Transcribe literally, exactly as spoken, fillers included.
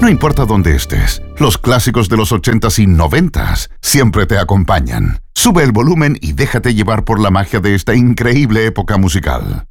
No importa dónde estés, los clásicos de los ochentas y noventas siempre te acompañan. Sube el volumen y déjate llevar por la magia de esta increíble época musical.